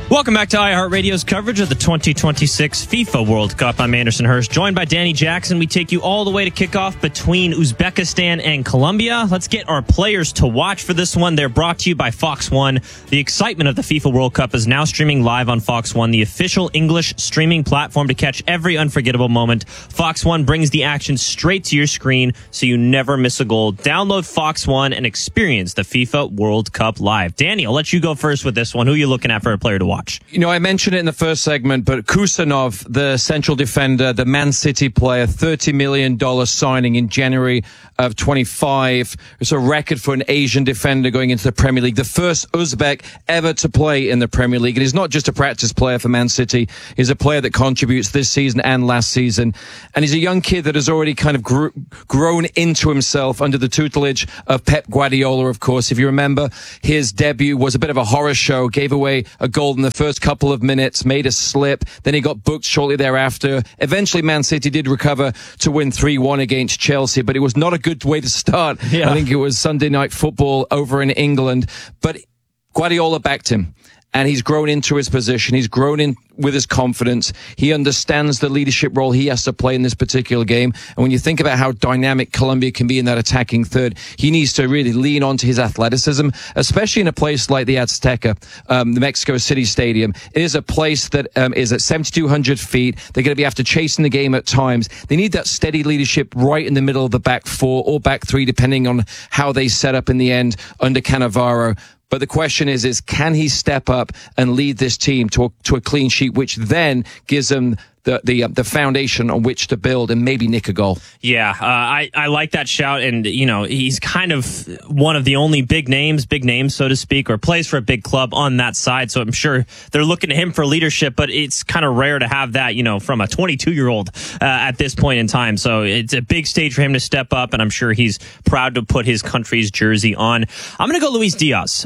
Welcome back to iHeartRadio's coverage of the 2026 FIFA World Cup. I'm Anderson Hurst, joined by Danny Jackson. We take you all the way to kickoff between Uzbekistan and Colombia. Let's get our players to watch for this one. They're brought to you by Fox One. The excitement of the FIFA World Cup is now streaming live on Fox One, the official English streaming platform to catch every unforgettable moment. Fox One brings the action straight to your screen so you never miss a goal. Download Fox One and experience the FIFA World Cup live. Danny, I'll let you go first with this one. Who are you looking at for a player to watch? You know, I mentioned it in the first segment, but Kusanov, the central defender, the Man City player, $30 million signing in January of 25. It's a record for an Asian defender going into the Premier League. The first Uzbek ever to play in the Premier League. And he's not just a practice player for Man City. He's a player that contributes this season and last season. And he's a young kid that has already kind of grown into himself under the tutelage of Pep Guardiola, of course. If you remember, his debut was a bit of a horror show, gave away a goal in the first couple of minutes, made a slip, then he got booked shortly thereafter. Eventually, Man City did recover to win 3-1 against Chelsea, but it was not a good way to start. Yeah. I think it was Sunday Night Football over in England, but Guardiola backed him. And he's grown into his position. He's grown in with his confidence. He understands the leadership role he has to play in this particular game. And when you think about how dynamic Colombia can be in that attacking third, he needs to really lean onto his athleticism, especially in a place like the Azteca, the Mexico City Stadium. It is a place that is at 7,200 feet. They're going to be after chasing the game at times. They need that steady leadership right in the middle of the back four or back three, depending on how they set up in the end under Cannavaro. But the question is can he step up and lead this team to a clean sheet, which then gives them the foundation on which to build and maybe nick a goal. Yeah, I like that shout, and you know he's kind of one of the only big names, so to speak, or plays for a big club on that side. So I'm sure they're looking to him for leadership, but it's kind of rare to have that, you know, from a 22-year-old at this point in time. So it's a big stage for him to step up, and I'm sure he's proud to put his country's jersey on. I'm going to go Luis Diaz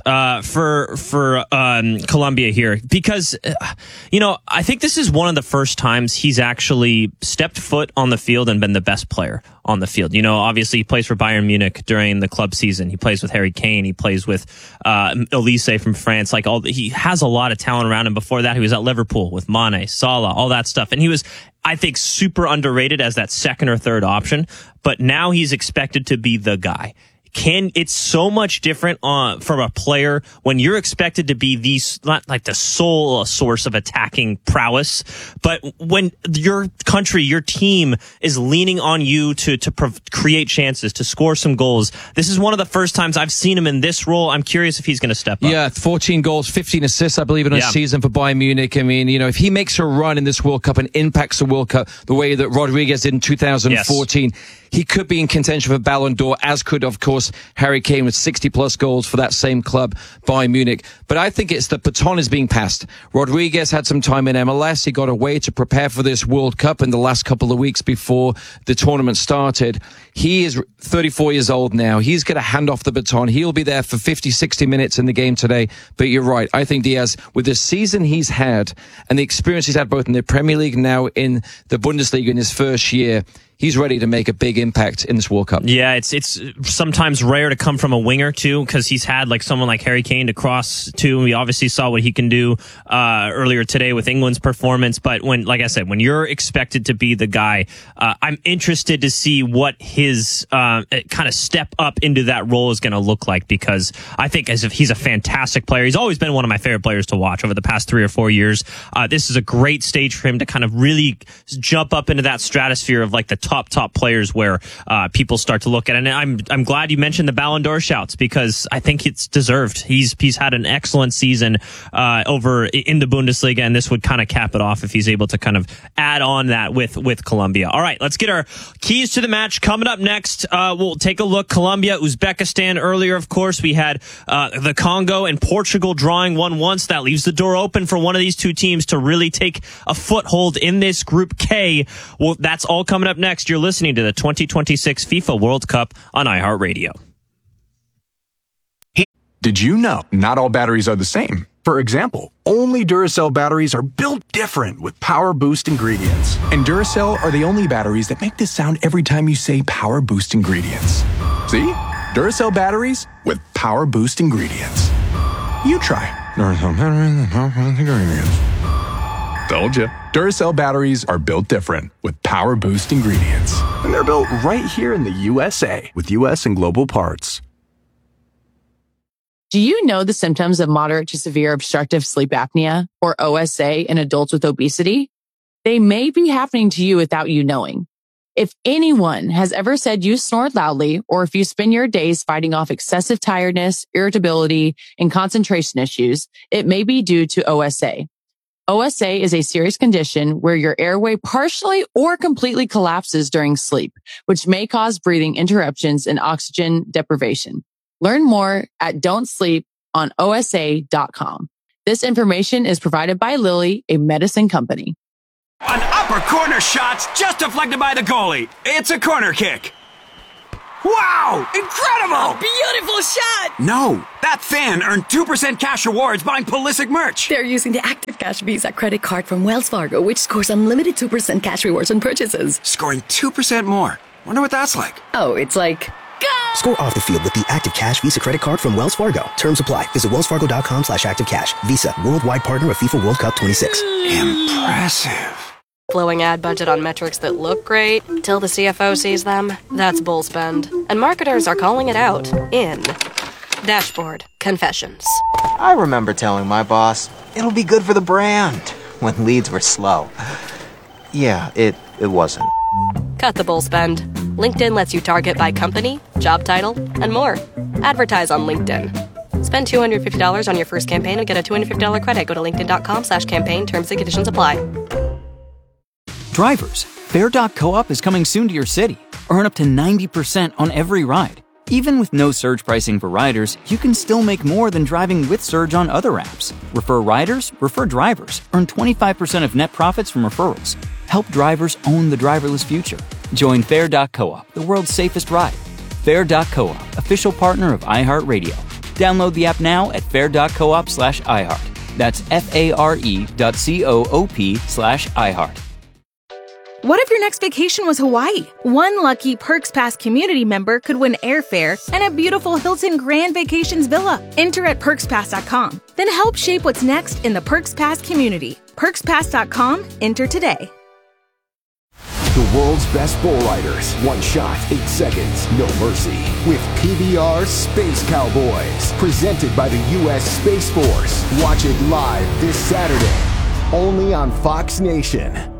for Colombia here because you know I think this is one of the first times he's actually stepped foot on the field and been the best player on the field. You know, obviously he plays for Bayern Munich during the club season. He plays with Harry Kane. He plays with Elise from France. He has a lot of talent around him. Before that, he was at Liverpool with Mane, Salah, all that stuff. And he was, I think, super underrated as that second or third option. But now he's expected to be the guy. It's so much different from a player when you're expected to be not like the sole source of attacking prowess, but when your country, your team is leaning on you to create chances, to score some goals. This is one of the first times I've seen him in this role. I'm curious if he's going to step up. Yeah, 14 goals, 15 assists, I believe, in a season for Bayern Munich. I mean, you know, if he makes a run in this World Cup and impacts the World Cup the way that Rodriguez did in 2014, he could be in contention for Ballon d'Or, as could, of course, Harry Kane with 60-plus goals for that same club, Bayern Munich. But I think it's the baton is being passed. Rodriguez had some time in MLS. He got away to prepare for this World Cup in the last couple of weeks before the tournament started. He is 34 years old now. He's going to hand off the baton. He'll be there for 50, 60 minutes in the game today. But you're right. I think Diaz, with the season he's had and the experience he's had both in the Premier League and now in the Bundesliga in his first year, he's ready to make a big impact in this World Cup. Yeah, it's sometimes rare to come from a winger, too, because he's had someone like Harry Kane to cross to. We obviously saw what he can do earlier today with England's performance. But like I said, when you're expected to be the guy, I'm interested to see what his kind of step up into that role is going to look like, because I think as if he's a fantastic player. He's always been one of my favorite players to watch over the past 3 or 4 years. This is a great stage for him to kind of really jump up into that stratosphere of the top players where people start to look at it. And I'm glad you mentioned the Ballon d'Or shouts, because I think it's deserved. He's had an excellent season over in the Bundesliga, and this would kind of cap it off if he's able to kind of add on that with Colombia. All right, let's get our keys to the match coming up next. We'll take a look. Colombia, Uzbekistan. Earlier, of course, we had the Congo and Portugal drawing 1-1. That leaves the door open for one of these two teams to really take a foothold in this Group K. Well, that's all coming up next. You're listening to the 2026 FIFA World Cup on iHeartRadio. Did you know not all batteries are the same? For example, only Duracell batteries are built different with Power Boost ingredients. And Duracell are the only batteries that make this sound every time you say Power Boost ingredients. See? Duracell batteries with Power Boost ingredients. You try. Duracell batteries, powerful ingredients. Told ya. Duracell batteries are built different with power boost ingredients. And they're built right here in the USA with US and global parts. Do you know the symptoms of moderate to severe obstructive sleep apnea, or OSA, in adults with obesity? They may be happening to you without you knowing. If anyone has ever said you snore loudly, or if you spend your days fighting off excessive tiredness, irritability, and concentration issues, it may be due to OSA. OSA is a serious condition where your airway partially or completely collapses during sleep, which may cause breathing interruptions and oxygen deprivation. Learn more at don'tsleeponosa.com. This information is provided by Lilly, a medicine company. An upper corner shot's just deflected by the goalie. It's a corner kick. Wow! Incredible! Beautiful shot! No, that fan earned 2% cash rewards buying Pulisic merch. They're using the Active Cash Visa credit card from Wells Fargo, which scores unlimited 2% cash rewards on purchases. Scoring 2% more. Wonder what that's like. Oh, it's like... Go! Score off the field with the Active Cash Visa credit card from Wells Fargo. Terms apply. Visit wellsfargo.com/activecash. Visa, worldwide partner of FIFA World Cup 26. Impressive. Blowing ad budget on metrics that look great till the CFO sees them, that's bull spend. And marketers are calling it out in Dashboard Confessions. I remember telling my boss, it'll be good for the brand, when leads were slow. Yeah, it wasn't. Cut the bull spend. LinkedIn lets you target by company, job title, and more. Advertise on LinkedIn. Spend $250 on your first campaign and get a $250 credit. Go to linkedin.com/campaign. Terms and conditions apply. Drivers, Fair.coop is coming soon to your city. Earn up to 90% on every ride. Even with no surge pricing for riders, you can still make more than driving with Surge on other apps. Refer riders, refer drivers. Earn 25% of net profits from referrals. Help drivers own the driverless future. Join Fair.coop, the world's safest ride. Fair.coop, official partner of iHeartRadio. Download the app now at fair.coop/iHeart. That's FARE.coop/iHeart. What if your next vacation was Hawaii? One lucky Perks Pass community member could win airfare and a beautiful Hilton Grand Vacations villa. Enter at PerksPass.com. Then help shape what's next in the Perks Pass community. PerksPass.com. Enter today. The world's best bull riders. One shot, 8 seconds, no mercy. With PBR Space Cowboys. Presented by the U.S. Space Force. Watch it live this Saturday. Only on Fox Nation.